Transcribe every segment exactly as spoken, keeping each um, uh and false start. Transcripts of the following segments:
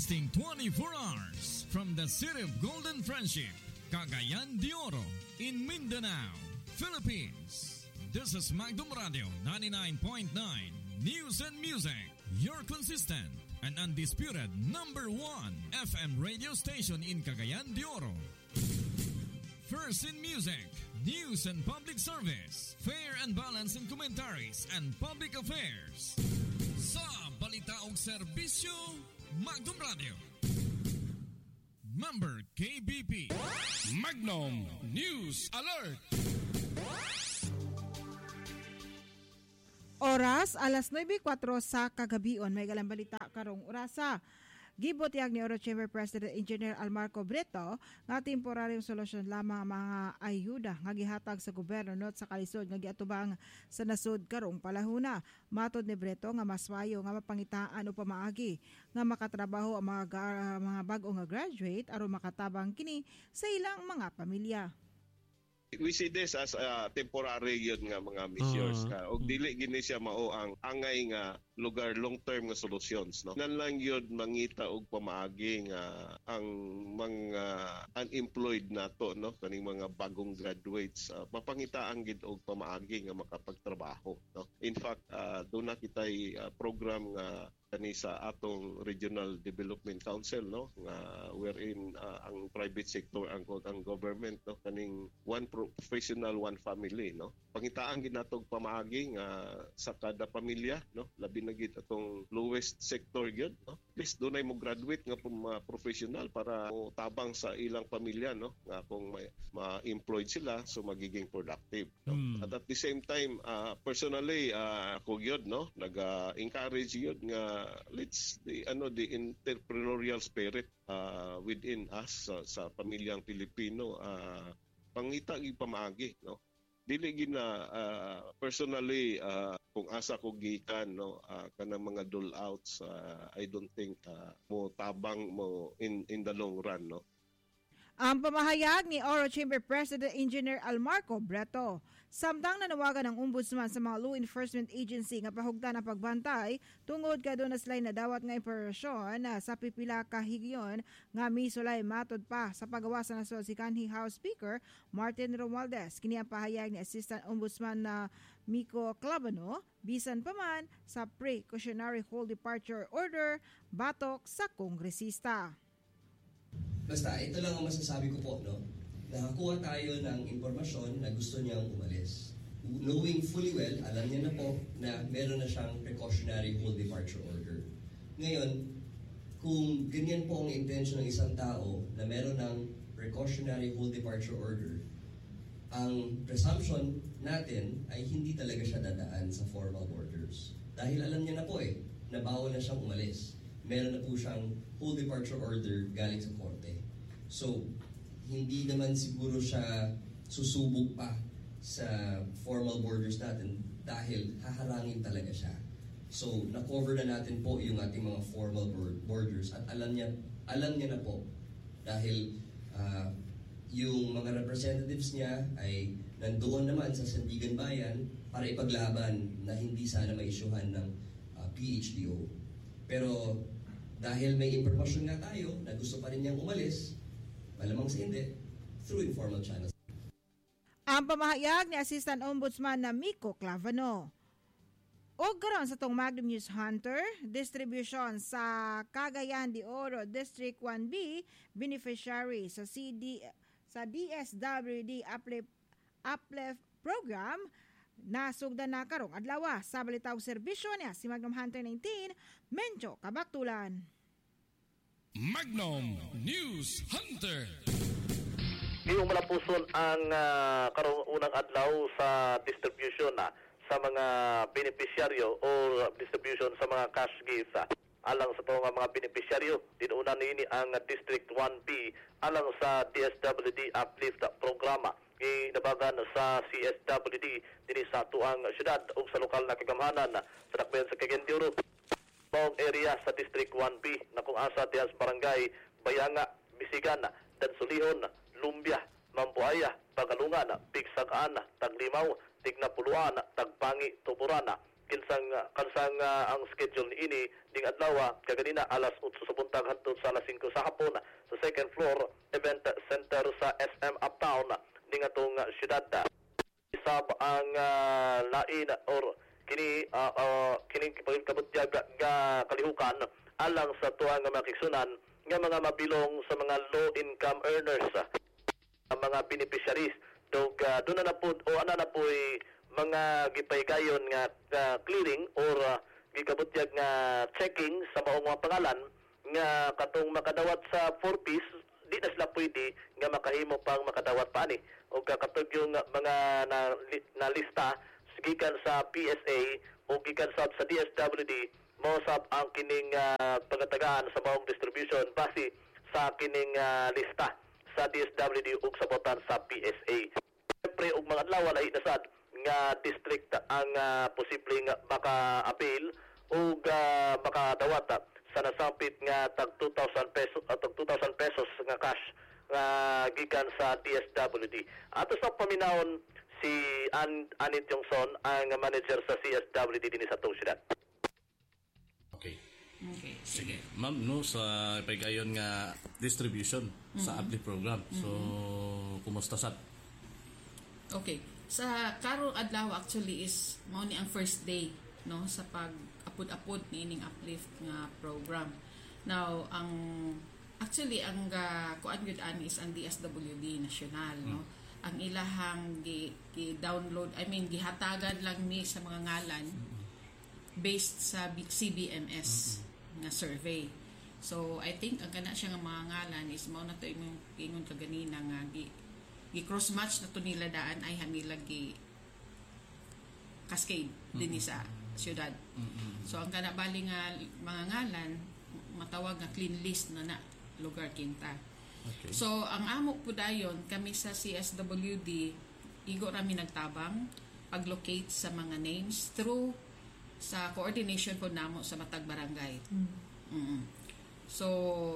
Broadcasting twenty-four hours from the city of Golden Friendship, Cagayan de Oro, in Mindanao, Philippines. This is Magdum Radio ninety-nine point nine News and Music, your consistent and undisputed number one F M radio station in Cagayan de Oro. First in music, news and public service, fair and balanced in commentaries and public affairs. Sa balita og serbisyo, Magdum Radio. Member K B P. Magnum News Alert. Oras alas nueve kuwatro sa kagabion. May galang balita karong orasa. Gibutyag ni Oro Chamber President Engineer Almarco Breto nga temporaryong solusyon lamang ang mga ayuda nga gihatag sa gobyerno not sa kalisod nga giatubang sa nasud karong palahuna. Matod ni Breto nga mas mayo nga mapangitaan o pamaagi nga makatrabaho ang mga, uh, mga bago nga graduate aron makatabang kini sa ilang mga pamilya. We see this as a temporary yun nga mga measures uh, og dili gini siya mao ang angay nga lugar long term nga solutions no. Nan lang yun mangita og pamaagi nga ang mga unemployed nato no kaning mga bagong graduates uh, mapangitaan gid og pamaagi nga makapagtrabaho no. In fact uh, do na kitay uh, program nga kani sa atong Regional Development Council no nga wherein uh, ang private sector ang ang government no kaning one professional one family no pangitaan gid natog pamaagi nga sa kada pamilya no labi na gid atong lowest sector gyud no at least dunay mo graduate nga mga professional para mo tabang sa ilang pamilya no nga kung may ma-employed sila so magiging productive no? mm. At at the same time uh, personally uh, ako gyud no nag-encourage gyud nga let's the ano the entrepreneurial spirit uh, within us uh, sa pamilyang Pilipino uh, pangita gi pamaagi no dili gina uh, personally uh, kung asa ko gikan no uh, kanang mga dole outs uh, I don't think uh, mo tabang mo in in the long run no. Ang pamahayag ni Oro Chamber President Engineer Almarco Breto. Samtang nanawagan ng ombudsman sa mga law enforcement agency nga pahugtan ang pagbantay tungod ka doon na sila nadawat nga impormasyon sa pipila ka higyon nga misulay matod pa sa pagawa sa naso si kanhi House Speaker Martin Romualdez. Kini ang pahayag ni Assistant Ombudsman na Miko Clavano bisan pa man sa precautionary hold departure order batok sa kongresista. Basta, ito lang ang masasabi ko po, no? Nakakuha tayo ng impormasyon na gusto niyang umalis. Knowing fully well, alam niya na po na meron na siyang precautionary hold departure order. Ngayon, kung ganyan po ang intention ng isang tao na meron ng precautionary hold departure order, ang presumption natin ay hindi talaga siya dadaan sa formal borders. Dahil alam niya na po eh, na bawal na siyang umalis. Meron na po siyang hold departure order galing sa korte. So, hindi naman siguro siya susubok pa sa formal borders natin dahil haharangin talaga siya. So, na-cover na natin po yung ating mga formal borders at alam niya, alam niya na po dahil uh, yung mga representatives niya ay nandoon naman sa Sandigan Bayan para ipaglaban na hindi sana ma-issuehan ng uh, P H D O. Pero dahil may impormasyon nga tayo na gusto pa rin niyang umalis, malamang sa hindi, through informal channels. Ang pamahayag ni Assistant Ombudsman na Miko Clavano. O karon sa tong Magnum News Hunter, distribution sa Cagayan de Oro District one B, beneficiary sa C D sa D S W D Uplift, Uplift Program, nasugdan na karong adlaw sa balitaw serbisyo niya si Magnum Hunter nineteen, Mencho Kabaktulan. Magnum News Hunter. Ngayong malapuson ang uh, karong unang adlaw sa distribution na uh, sa mga beneficiaryo o distribution sa mga cash gifts. Uh, alang sa mga mga beneficiaryo, dinuna nini ang District one B alang sa D S W D Uplift Programa. Inabagan sa C S W D din sa tuang syudad o sa lokal na kagamhanan sa dakbayan sa Cagayan de Oro. Bawang area sa District one B na kung asa dias barangay Bayanga, Bisigan, Dansulihon, Lumbia, Mambuaya, Pagalungan, Pigsakaan, Taglimaw, Tignapuluan, Tagpangi, Tuburan, kinsang uh, kansang uh, ang schedule ni ini ding adlaw kaganina alas eight sa buntag hangtod sa alas five sa hapon sa second floor event center sa S M Uptown ding atong uh, syudad. Isab ang uh, lain or kini uh, uh, kini kabutyag nga kalihukan alang sa tuang nga makigsunan nga mga mabilong sa mga low income earners, uh, mga beneficiaries dog uh, doon na po o ana na po mga gipaygayon nga uh, clearing or uh, gikabutyag nga checking sa maong mga pangalan nga katong makadawat sa four piece di na sila pwede nga makahimo pang makadawat pa ani o katong yung mga na, na lista gikan sa P S A o gikan sa sa D S W D mo sab ang kining uh, pagatagaan sa maong distribution base sa kining uh, lista sa D S W D ug sa botan sa P S A. Siyempre og mga adlaw lahi na sad nga district ang uh, posibleng maka-appeal o uh, makadawat sa nasampit nga tag two thousand pesos at uh, two thousand pesos nga cash nga uh, gikan sa D S W D. Ato sa paminawon si An Anit Yongson ang manager sa C S W D dinhi sa atong syudad. Okay. Okay. Sige. Ma'am, no, sa pagayon nga distribution mm-hmm. sa A P L I program. So, mm-hmm. kumusta sad? Okay. Sa karong adlaw actually is mao ni ang first day no sa pag-apod-apod ni ining uplift nga program. Now ang actually ang uh, kuan gyud ani is ang D S W D national no. Mm. Ang ilahang gi, gi download I mean gihatagan lang ni sa mga ngalan based sa C B M S mm-hmm. nga survey. So I think ang kana siya nga mga ngalan is mao na to imong ingon kaganina nga gi gi-cross match na to nila daan ay hanila gi cascade mm-hmm. din sa syudad. Mm-hmm. So ang kanabali nga mga ngalan matawag nga clean list na na lugar kinta. Okay. So ang amo po dayon kami sa C S W D igo rami nagtabang pag-locate sa mga names through sa coordination po namo sa matag barangay. Mm-hmm. Mm-hmm. So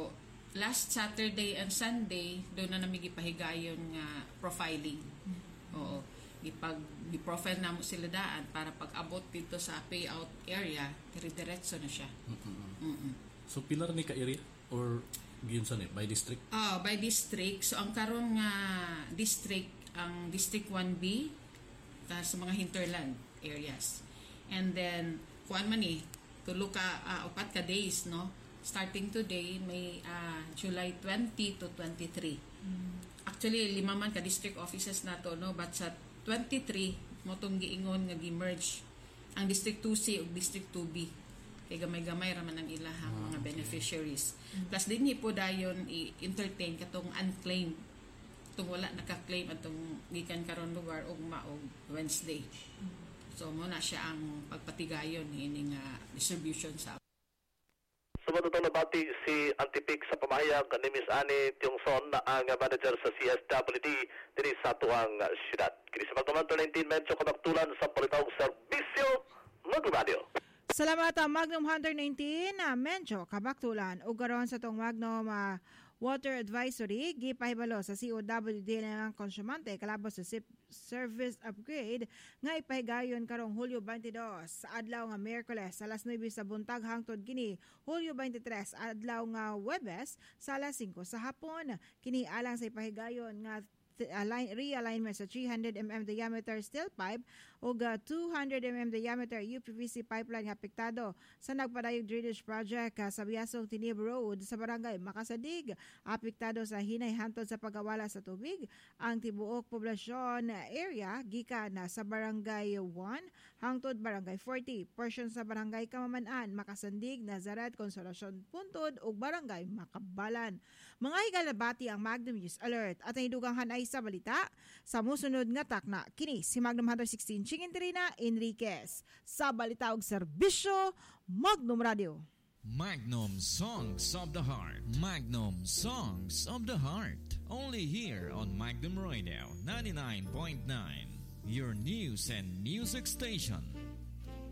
last Saturday and Sunday doon na nami gipahigayon nga profiling. Mm-hmm. Oo. Gipag gi-profile namo sila daan para pag-abot dito sa payout area, dire-diretso na siya. Mm-hmm. Mm-hmm. So pilar ni ka area or ginsan eh by district? Ah, by district. So ang karon nga district ang District one B ta sa mga hinterland areas. And then kuan man ni tulo ka uh, upat ka days no. Starting today, may uh, July twenty to twenty-three. Mm. Actually, lima man ka district offices na to, no? But sa twenty-three, mo itong giingon nga gi-merge ang District two C o District two B. Kaya gamay-gamay raman ang ilahang ah, mga okay. beneficiaries. Mm. Plus, din po dayon i-entertain katong unclaimed. Itong wala naka-claim atong gikan karon lugar o maog Wednesday. Mm. So, muna siya ang pagpatigayon ining uh, distribution sa Sumado itong nabati si Antipik sa pamahayag ni Miss Annie Tiongson na ang manager sa C S W D diri sa tuang syudad. Kini sa Magdumang nineteen medyo kabaktulan sa palitawang serbisyo Magnum Radio. Salamat ang Magnum Hunter nineteen na medyo kabaktulan ug karon sa tong Magnum uh, Water Advisory gipahibalo sa C O W D ng konsumante kalabos sa S I P service upgrade nga ipahigayon karong Hulyo twenty-dos sa adlaw nga Miyerkules sa alas nueve sa buntag hangtod kini Hulyo twenty-tres adlaw nga Huwebes sa alas five sa hapon. Kini alang sa ipahigayon nga align, realignment sa three hundred millimeter diameter steel pipe o two hundred millimeter diameter U P V C pipeline nga apektado sa nagpadayog drainage project uh, sa Biasong Tinib Road sa barangay Makasadig. Apektado sa hinay hantod sa pagawala sa tubig ang tibuok poblasyon area gikan na sa barangay one hangtod barangay forty, portion sa barangay Kamaman-an, Makasandig, Nazaret, Consolacion, Puntod ug barangay Makabalan. Mga higalabati ang Magnum News Alert at ang hidugang hanay sa balita sa musunod nga takna. Kini si Magnum Hunter sixteen Chingintrina Enriquez sa balita ug serbisyo Magnum Radio. Magnum Songs of the Heart. Magnum Songs of the Heart. Only here on Magnum Radio ninety-nine point nine. Your news and music station.